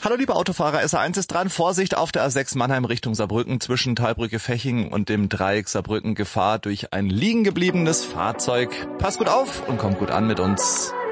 Hallo liebe Autofahrer, SR1 ist dran. Vorsicht auf der A6 Mannheim Richtung Saarbrücken zwischen Thalbrücke-Feching und dem Dreieck Saarbrücken. Gefahr durch ein liegen gebliebenes Fahrzeug. Passt gut auf und kommt gut an mit uns.